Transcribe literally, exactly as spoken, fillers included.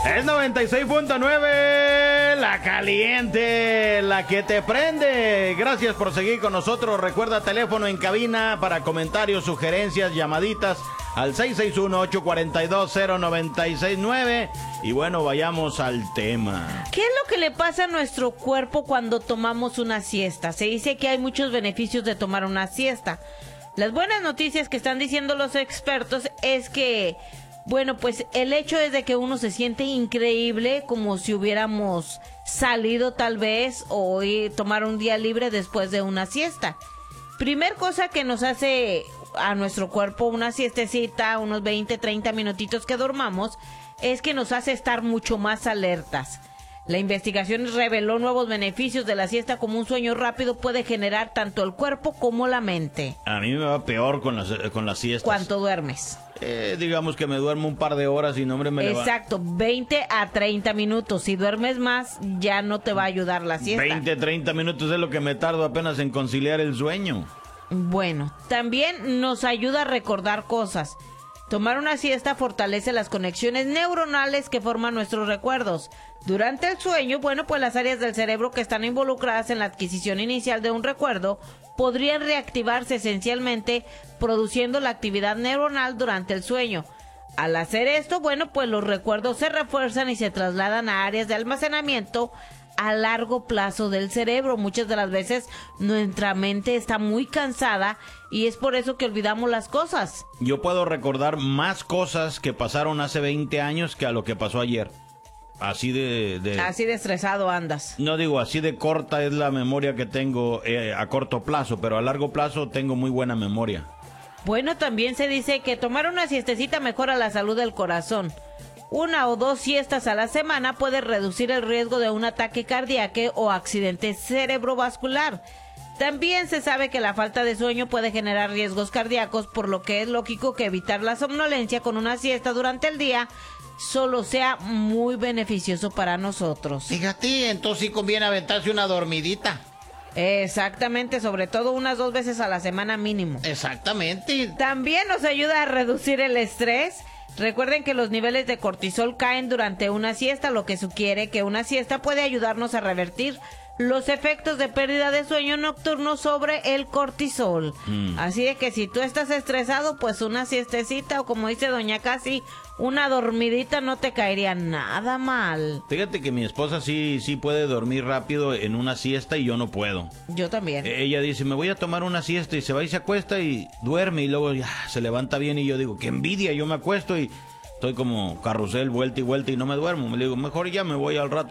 Es noventa y seis punto nueve, la caliente, la que te prende. Gracias por seguir con nosotros. Recuerda, teléfono en cabina para comentarios, sugerencias, llamaditas al seis seis uno, ocho cuatro dos, cero nueve seis nueve. Y bueno, vayamos al tema. ¿Qué es lo que le pasa a nuestro cuerpo cuando tomamos una siesta? Se dice que hay muchos beneficios de tomar una siesta. Las buenas noticias que están diciendo los expertos es que, bueno, pues el hecho es de que uno se siente increíble, como si hubiéramos salido tal vez o tomar un día libre después de una siesta. Primer cosa que nos hace a nuestro cuerpo una siestecita, unos veinte, treinta minutitos que dormamos, es que nos hace estar mucho más alertas. La investigación reveló nuevos beneficios de la siesta, como un sueño rápido puede generar tanto el cuerpo como la mente. A mí me va peor con las, con las siestas. ¿Cuánto duermes? Eh, digamos que me duermo un par de horas y no hombre me levanto. Exacto, veinte a treinta minutos. Si duermes más, ya no te va a ayudar la siesta. veinte, treinta minutos es lo que me tardo apenas en conciliar el sueño. Bueno, también nos ayuda a recordar cosas. Tomar una siesta fortalece las conexiones neuronales que forman nuestros recuerdos. Durante el sueño, bueno, pues las áreas del cerebro que están involucradas en la adquisición inicial de un recuerdo podrían reactivarse esencialmente, produciendo la actividad neuronal durante el sueño. Al hacer esto, bueno, pues los recuerdos se refuerzan y se trasladan a áreas de almacenamiento a largo plazo del cerebro. Muchas de las veces nuestra mente está muy cansada y es por eso que olvidamos las cosas. Yo puedo recordar más cosas que pasaron hace veinte años que a lo que pasó ayer. Así de, de... Así de estresado andas. No digo, así de corta es la memoria que tengo eh, a corto plazo, pero a largo plazo tengo muy buena memoria. Bueno, también se dice que tomar una siestecita mejora la salud del corazón. Una o dos siestas a la semana puede reducir el riesgo de un ataque cardíaco o accidente cerebrovascular. También se sabe que la falta de sueño puede generar riesgos cardíacos, por lo que es lógico que evitar la somnolencia con una siesta durante el día solo sea muy beneficioso para nosotros. Fíjate, entonces sí conviene aventarse una dormidita. Exactamente, sobre todo unas dos veces a la semana mínimo. Exactamente. También nos ayuda a reducir el estrés. Recuerden que los niveles de cortisol caen durante una siesta, lo que sugiere que una siesta puede ayudarnos a revertir los efectos de pérdida de sueño nocturno sobre el cortisol. Mm. Así de que si tú estás estresado, pues una siestecita o, como dice doña Casi, una dormidita no te caería nada mal. Fíjate que mi esposa sí, sí puede dormir rápido en una siesta y yo no puedo. Yo también. Ella dice, me voy a tomar una siesta, y se va y se acuesta y duerme y luego ya se levanta bien, y yo digo, qué envidia, yo me acuesto y estoy como carrusel, vuelta y vuelta y no me duermo. Me digo, mejor ya me voy al rato